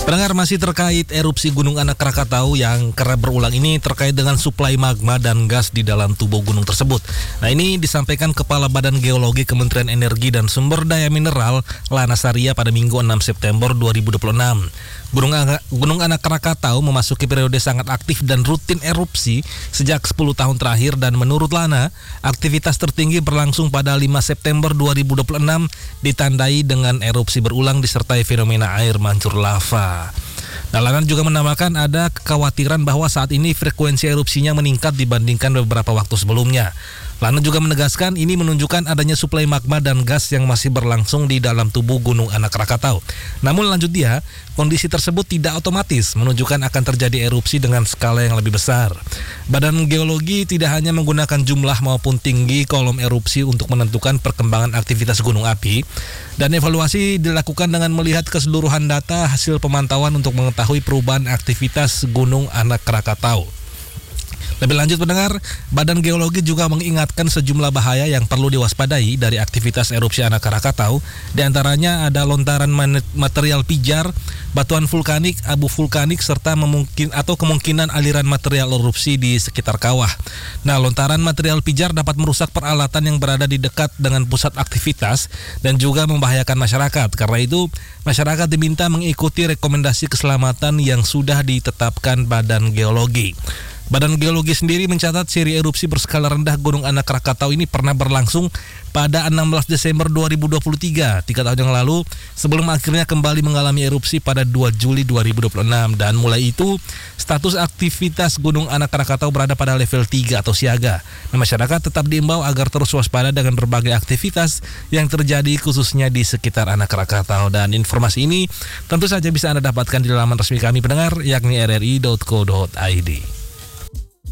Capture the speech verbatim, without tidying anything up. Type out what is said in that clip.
Pendengar, masih terkait erupsi Gunung Anak Krakatau yang kerap berulang ini terkait dengan suplai magma dan gas di dalam tubuh gunung tersebut. Nah, ini disampaikan Kepala Badan Geologi Kementerian Energi dan Sumber Daya Mineral Lana Saria pada Minggu enam September dua ribu dua puluh enam. Gunung, Gunung Anak Krakatau memasuki periode sangat aktif dan rutin erupsi sejak sepuluh tahun terakhir, dan menurut Lana, aktivitas tertinggi berlangsung pada lima September dua ribu dua puluh enam ditandai dengan erupsi berulang disertai fenomena air mancur lava. Nah, Lana juga menambahkan ada kekhawatiran bahwa saat ini frekuensi erupsinya meningkat dibandingkan beberapa waktu sebelumnya. Lana juga menegaskan ini menunjukkan adanya suplai magma dan gas yang masih berlangsung di dalam tubuh Gunung Anak Krakatau. Namun lanjut dia, kondisi tersebut tidak otomatis menunjukkan akan terjadi erupsi dengan skala yang lebih besar. Badan Geologi tidak hanya menggunakan jumlah maupun tinggi kolom erupsi untuk menentukan perkembangan aktivitas gunung api, dan evaluasi dilakukan dengan melihat keseluruhan data hasil pemantauan untuk mengetahui perubahan aktivitas Gunung Anak Krakatau. Lebih lanjut, pendengar, Badan Geologi juga mengingatkan sejumlah bahaya yang perlu diwaspadai dari aktivitas erupsi Anak Krakatau. Di antaranya ada lontaran material pijar, batuan vulkanik, abu vulkanik, serta memungkin atau kemungkinan aliran material erupsi di sekitar kawah. Nah, lontaran material pijar dapat merusak peralatan yang berada di dekat dengan pusat aktivitas dan juga membahayakan masyarakat. Karena itu, masyarakat diminta mengikuti rekomendasi keselamatan yang sudah ditetapkan Badan Geologi. Badan Geologi sendiri mencatat seri erupsi berskala rendah Gunung Anak Krakatau ini pernah berlangsung pada enam belas Desember dua ribu dua puluh tiga, tiga tahun yang lalu, sebelum akhirnya kembali mengalami erupsi pada dua Juli dua ribu dua puluh enam. Dan mulai itu, status aktivitas Gunung Anak Krakatau berada pada level tiga atau siaga. Nah, masyarakat tetap diimbau agar terus waspada dengan berbagai aktivitas yang terjadi khususnya di sekitar Anak Krakatau. Dan informasi ini tentu saja bisa Anda dapatkan di laman resmi kami, pendengar, yakni r r i dot co dot i d.